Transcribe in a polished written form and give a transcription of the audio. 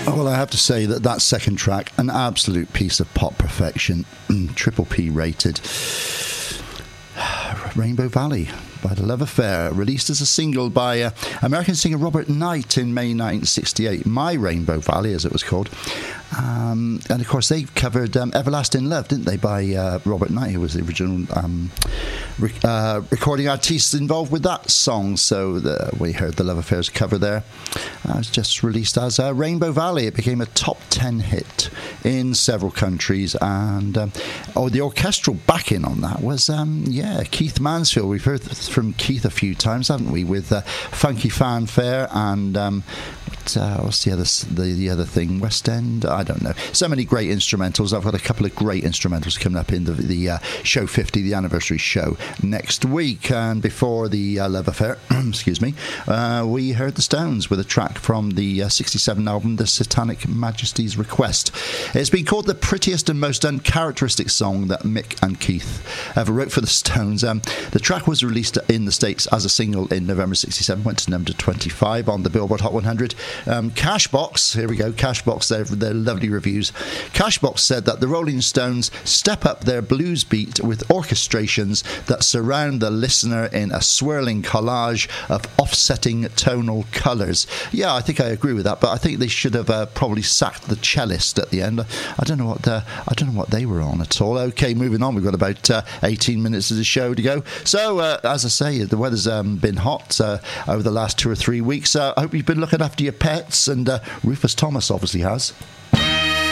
Well, I have to say that second track, an absolute piece of pop perfection, triple P rated. Rainbow Valley by The Love Affair, released as a single by American singer Robert Knight in May 1968. My Rainbow Valley, as it was called. And of course, they covered Everlasting Love, didn't they, by Robert Knight, who was the original recording artist involved with that song. So we heard The Love Affair's cover there. It was just released as Rainbow Valley. It became a top 10 hit in several countries. And the orchestral backing on that was, Keith Mansfield. We've heard from Keith a few times, haven't we, with Funky Fanfare and what's the other thing? West End? I don't know. So many great instrumentals. I've got a couple of great instrumentals coming up in the show 50, the anniversary show next week. And before the Love Affair, excuse me, we heard the Stones with a track from the 67 album, The Satanic Majesty's Request. It's been called the prettiest and most uncharacteristic song that Mick and Keith ever wrote for the Stones. The track was released in the States as a single in November 67, went to number 25 on the Billboard Hot 100. Cashbox, here we go, Cashbox, their lovely reviews. Cashbox said that the Rolling Stones step up their blues beat with orchestrations that surround the listener in a swirling collage of offsetting tonal colours. Yeah, I think I agree with that, but I think they should have probably sacked the cellist at the end. I don't know what they were on at all. Okay, moving on. We've got about 18 minutes of the show to go. So, as I say, the weather's been hot over the last 2 or 3 weeks. I hope you've been looking after your pets, and Rufus Thomas obviously has.